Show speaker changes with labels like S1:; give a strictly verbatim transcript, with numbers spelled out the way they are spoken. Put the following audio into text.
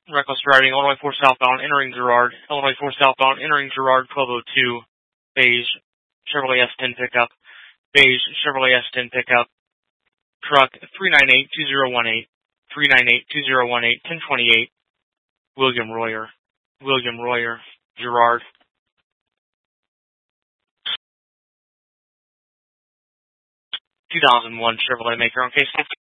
S1: Reckless driving, Illinois four southbound, entering Girard. Illinois four southbound, entering Girard, twelve oh two. Beige, Chevrolet S ten pickup. Beige, Chevrolet S ten pickup. Truck, three nine eight two zero one eight. three nine eight two zero one eight, ten twenty-eight. William Royer. William Royer, Girard. two thousand one Chevrolet Maker on case